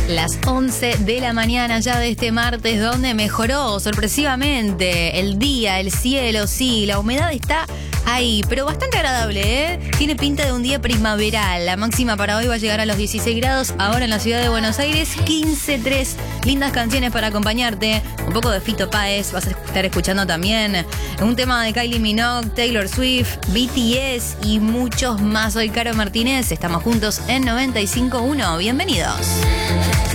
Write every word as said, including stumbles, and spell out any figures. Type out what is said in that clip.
Las once de la mañana ya de este martes, donde mejoró sorpresivamente el día, el cielo, sí, la humedad está ahí, pero bastante agradable, ¿eh? Tiene pinta de un día primaveral. La máxima para hoy va a llegar a los dieciséis grados, ahora en la ciudad de Buenos Aires, quince tres. Lindas canciones para acompañarte, un poco de Fito Páez, vas a estar escuchando también un tema de Kylie Minogue, Taylor Swift, B T S y muchos más. Soy Caro Martínez, estamos juntos en noventa y cinco punto uno. Bienvenidos.